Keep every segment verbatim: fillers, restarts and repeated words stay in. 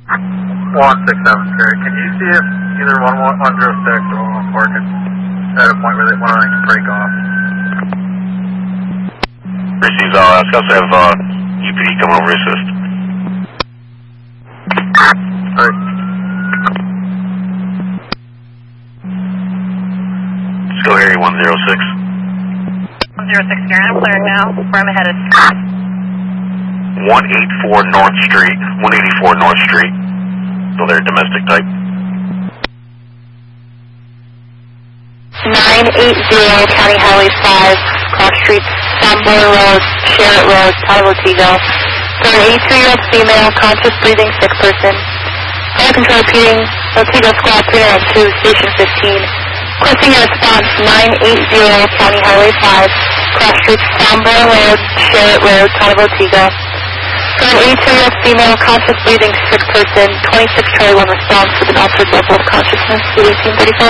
one six seven, Terry. Can you see if either one one zero six or one one four can at a point where they want to break off? Receives all. I was going to have uh, U P D come over and assist. Alright. Let's go Harry one zero six. one zero six, Gary. I'm clearing now. Where I'm headed. one eighty-four North Street. one eighty-four North Street. So they're domestic type. nine eighty County Highway five, cross streets, Sambor Road, Sherritt Road, Town of Otsego. For an eighty-two-year-old female, conscious breathing, sick person. Fire control repeating, Otsego Squad three nine two, Station fifteen. Requesting a response, nine eighty County Highway five, cross streets, Sambor Road, Sherritt Road, Town of Otsego. For an eighty-two-year-old female, conscious breathing, sick person, twenty-six Charlie one response with an altered level of consciousness, eighteen thirty-four.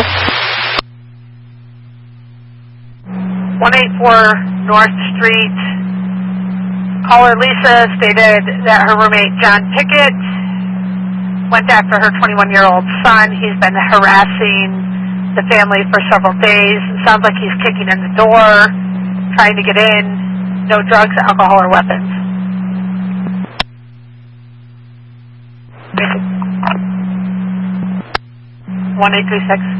one eighty-four North Street. Caller Lisa stated that her roommate John Pickett went after her twenty-one-year-old son. He's been harassing the family for several days. It sounds like he's kicking in the door, trying to get in. No drugs, alcohol, or weapons. one eight three six.